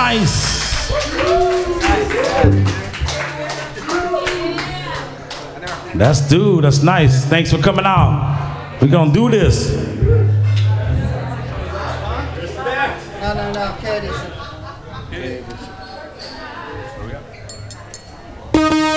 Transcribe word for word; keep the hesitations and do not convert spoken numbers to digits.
nice. That's dude, that's nice. Thanks for coming out. We're gonna do this. No, no, no, Katie.